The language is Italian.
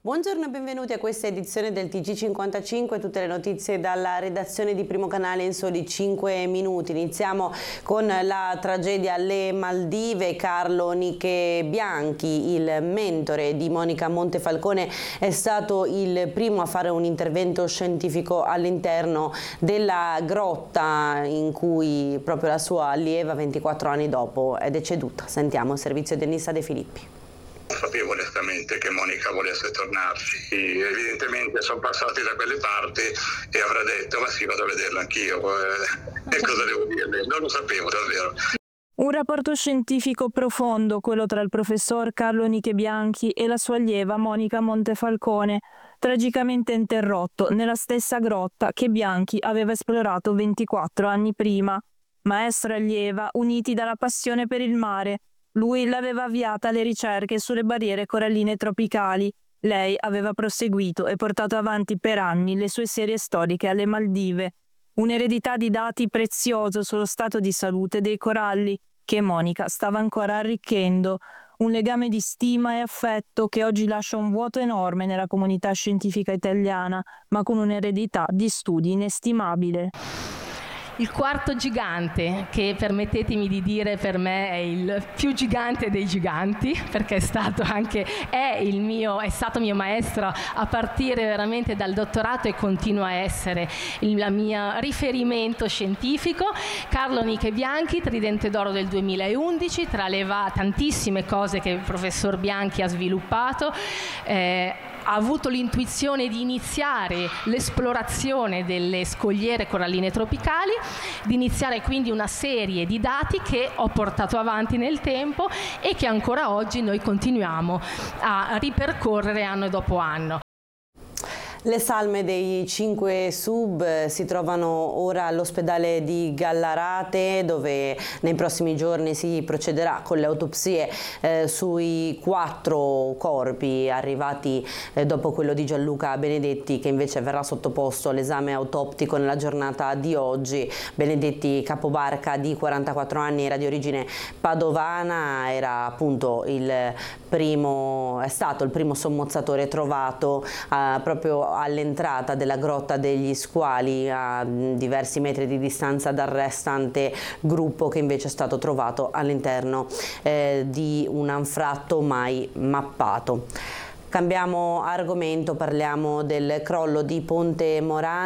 Buongiorno e benvenuti a questa edizione del TG55, tutte le notizie dalla redazione di Primo Canale in soli 5 minuti. Iniziamo con la tragedia alle Maldive. Carlo Niche Bianchi, il mentore di Monica Montefalcone, è stato il primo a fare un intervento scientifico all'interno della grotta in cui proprio la sua allieva 24 anni dopo è deceduta. Sentiamo il servizio di Nissa De Filippi. Sapevo onestamente che Monica volesse tornarci, evidentemente sono passati da quelle parti e avrà detto ma sì, vado a vederla anch'io, e cosa devo dirle? Non lo sapevo davvero. Un rapporto scientifico profondo, quello tra il professor Carlo Niche Bianchi e la sua allieva Monica Montefalcone, tragicamente interrotto nella stessa grotta che Bianchi aveva esplorato 24 anni prima. Maestro e allieva uniti dalla passione per il mare. Lui l'aveva avviata alle ricerche sulle barriere coralline tropicali. Lei aveva proseguito e portato avanti per anni le sue serie storiche alle Maldive. Un'eredità di dati prezioso sullo stato di salute dei coralli che Monica stava ancora arricchendo. Un legame di stima e affetto che oggi lascia un vuoto enorme nella comunità scientifica italiana, ma con un'eredità di studi inestimabile. Il quarto gigante, che permettetemi di dire per me è il più gigante dei giganti, perché è stato mio maestro a partire veramente dal dottorato e continua a essere il mio riferimento scientifico. Carlo Niche Bianchi, Tridente d'Oro del 2011, tra le tantissime cose che il professor Bianchi ha sviluppato, ha avuto l'intuizione di iniziare l'esplorazione delle scogliere coralline tropicali, di iniziare quindi una serie di dati che ho portato avanti nel tempo e che ancora oggi noi continuiamo a ripercorrere anno dopo anno. Le salme dei 5 sub si trovano ora all'ospedale di Gallarate, dove nei prossimi giorni si procederà con le autopsie sui 4 corpi arrivati dopo quello di Gianluca Benedetti, che invece verrà sottoposto all'esame autoptico nella giornata di oggi. Benedetti, capobarca di 44 anni, era di origine padovana, era appunto è stato il primo sommozzatore trovato proprio all'entrata della grotta degli Squali, a diversi metri di distanza dal restante gruppo, che invece è stato trovato all'interno di un anfratto mai mappato. Cambiamo argomento, parliamo del crollo di Ponte Morandi.